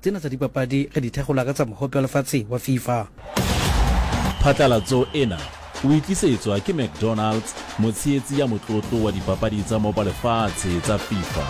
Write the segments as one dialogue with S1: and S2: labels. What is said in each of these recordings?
S1: tsena tsa dipapadi re di thegola ka tsa mohope wa lefatshe wa FIFA.
S2: Phatlalatso ena o itlisetswa ke McDonald's, motshehetsi ya motlotlo wa dipapadi tsa mohope lefatshe tsa FIFA.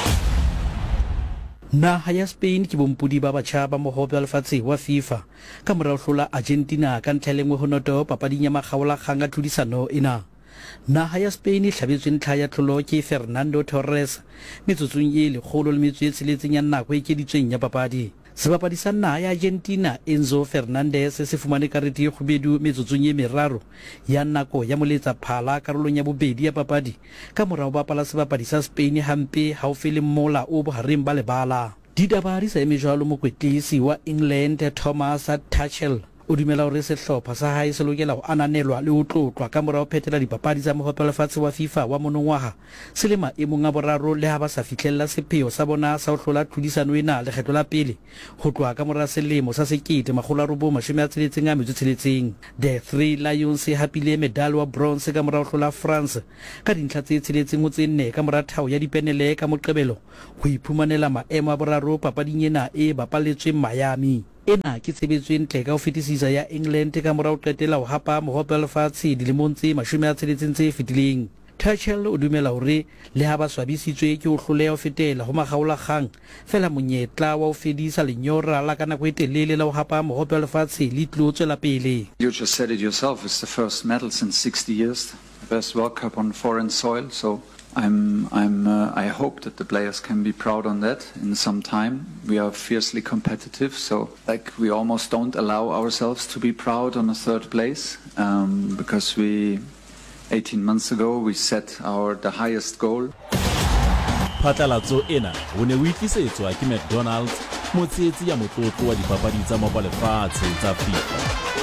S1: Naha ya Spain ke bompudi ba batjha ba mohope wa lefatshe wa FIFA ka morao hlola Argentina ka ntlha lengwe ho noto papading ya makgaolakgang a tlhodisano ena. Naha ya Spain e hlabetswe ntlha ya tlholo ke Fernando Torres metsotsong e 106 ya nako e keditsweng ya papadi. Sebapadi sa naha ya Argentina Enzo Fernandez se fumane karete e kgubedu metsotsong e 3 ya nako ya moletsa phala karolong ya bobedi ya papadi ka morao ba pala sebapadi sa Spain hampe haufi le mola o bohareng ba lebala. Ditaba di sa eme jwalo mokwetlisi wa England Thomas Tuchel o dumela hore sehlopha sa hae se lokela ho ananelwa le ho tlotlwa ka morao phethela dipapadi tsa mohope wa lefatshe wa FIFA wa monongwaha se le maemong a boraro le ha ba sa fihlella sepheo sa bona sa ho hlola tlhodisano ena lekgetlo la pele ho tloha ka mora selemo sa 1966. The Three Lions e hapile medal wa bronze ka morao hlola France ka dintlha tse 6-4 ka mora thao ya dipenele ka Moqebelo ho iphumanela maemo a boraro papading ena e bapaletsweng Miami. Ena ke tshebetso ntle ka ho fetisisa ya England ka morao qetela ho hapa mohope wa lefatshe dilemong tse 60 tse fetileng. Tuchel o dumela hore le ha ba swabisitswe ke ho hloleha ho fetela ho makgaolakgang fela monyetla wa ho fedisa lenyora la ka nako e telele la ho hapa mohope wa lefatshe le tlo tswela pele.
S3: You just said it yourself, it's the first medal since 60 years, the best World Cup on foreign soil, so I hope that the players can be proud on that in some time. We are fiercely competitive, so we almost don't allow ourselves to be proud on a third place because 18 months ago we set the highest goal.
S2: Phatlalatso ena o ne o itlisetswa ke McDonald's, motshehetsi ya motlotlo wa dipapadi tsa mohope lefatshe tsa FIFA.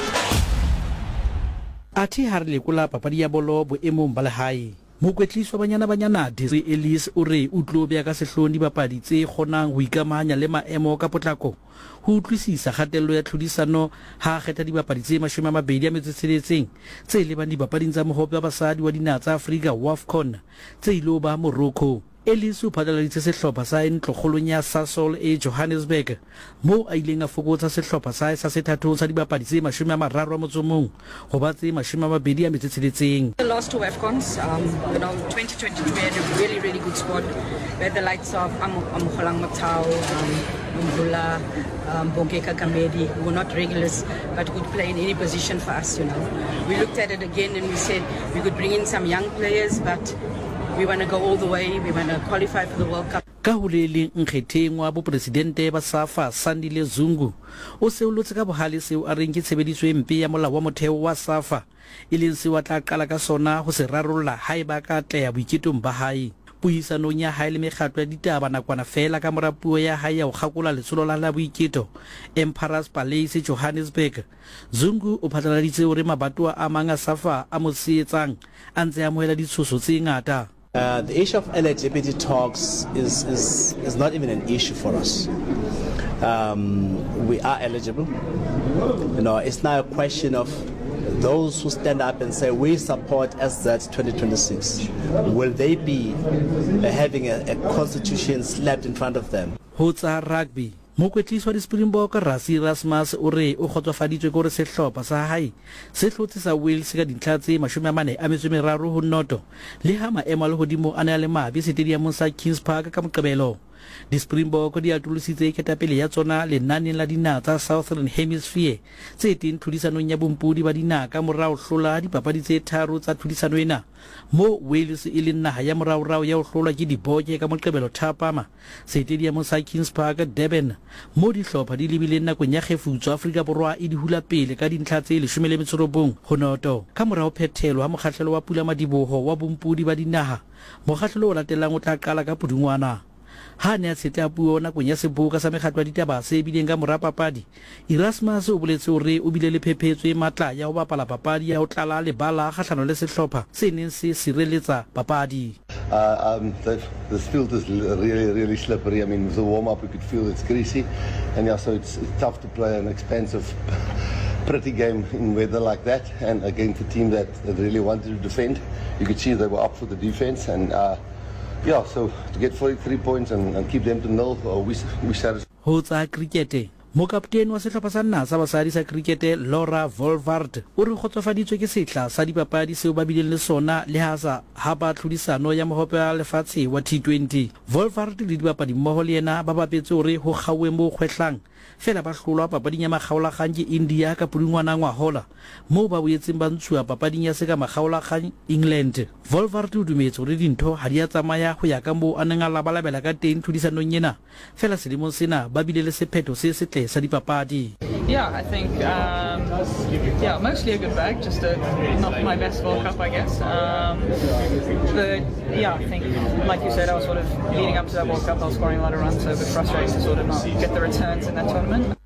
S1: Athe ha re lekola papadi ya bolo boemong ba lehae, mokwetliso wa banyana Desiree Ellis o re o tlo bea ka sehlong dibapadi tse kgonang ho ikamahanya le maemo ka potlako ho utlwisisa kgatello ya tlhodisano ha kgetha dibapadi tse 26 tse lebang dibapading tsa mohope wa basadi wa dinaha tsa Afrika WAFCON tse ilo ba Morocco. Ellis o phatlaladitse sehlopha sa Ntlokgolong ya Sasol e Johannesburg mo a ileng a fokotsa sehlopha sa sethatong sa dibapadi tse 31 ho ba tse 26.
S4: The last two AFCONs, 2022 we had a really good squad. We had the likes of Amogolang Matao, Mvula, Bongeka Kamedi, who were not regulars but could play in any position for us. We looked at it again and we said we could bring in some young players, but we want to go all the way. We want to qualify for the World Cup.
S1: Ka ho le leng nkgetheng wa bopresidente ba SAFA Sandile Zungu o se o lotse ka bohale seo a reng ke tshebediso mpe ya molao wa motheo wa SAFA e leng se wa tla qala ka sona ho se rarolla haeba ka tleya boiketong ba hae. Puisanong ya hae le mekgatlo ya ditaba nakwana fela ka mora puo ya hae ya ho kgakola letsholo la boiketo Emperor's Palace Johannesburg, Zungu o phatlaladitse hore mabatoa a mang a SAFA a mo sietsang a ntse a moela ditshoso tse ngata.
S5: The issue of LGBT talks is not even an issue for us. We are eligible. It's now a question of those who stand up and say we support SZ 2026. Will they be having a constitution slapped in front of them?
S1: Hotsa rugby. Mokwetliso wa di-Springbok Rassie Erasmus o re o kgotsofaditswe gore sehlopha sa hae se hlotse sa Wales ka dintlha tse 43 ho noto le ha maemo a lehodimo a ne a le mabe stadiumong sa Kings Park ka Moqebelo. Di-Springbok di atolositse ketapele ya tsona lenaneng la dinaha tsa Southern Hemisphere tse teng tlhodisanong ya bompudi ba dinaha ka morao hlola dipapadi tse 3 tsa tlhodisano ena mo Wales e leng naha ya moraorao ya ho hlolwa ke diboke ka Moqebelo Thapama stadiumong sa Kings Park Durban mo dihlopha di lebileng nakong ya kgefutso Afrika Borwa e di hula pele ka dintlha tse 19 ho noto ka morao phethelo ha mokgahlelo wa Pula Madiboho wa bompudi ba dinaha. Mokgahlelo o latelang o tla qala ka Pudungwana. Ha ne a tsheta puo nakong ya seboka sa mekgatlo ya ditaba se bileng ka mora papadi, Erasmus o boletse hore o bile le phephetso e matla ya ho bapala papadi ya ho tlala lebala kgahlano le sehlopha se neng se sireletsa papadi.
S6: The field is really slippery. I mean, with the warm-up we could feel it's greasy, and so it's tough to play an expensive pretty game in weather like that, and against a team that really wanted to defend. You could see they were up for the defense, and yeah, so to get 43 points and keep them to 0, we satisfied.
S1: Ho tsa cricket mokaptene wa sehlopha sa naha sa basadi sa cricket Laura Volvard o re kgotsofaditswe ke setla sa dipapadi seo ba bileng le sona le ha ba tlhodisano ya mohope wa lefatshe wa T20. Volvard le dibapadi mmoho le yena ba bapetse hore ho kgauwe mo kgwehlang fela ba hlolwa papading ya makgaolakgang ke India ka Pudungwana ngwahola moo ba boetseng ba ntshuwa papading ya se ka makgaolakgang England. Volvard o dumetse hore dintho ha di a tsamaya ho ya ka moo a neng a labalabela ka teng tlhodisanong ena fela selemong sena ba bile le sephetho se setle sa dipapadi.
S7: Yeah, I think, mostly a good bag, just not my best World Cup, I guess. But yeah, I think, like you said, I was sort of leading up to that World Cup, I was scoring a lot of runs, so a bit frustrating to sort of not get the returns in that tournament.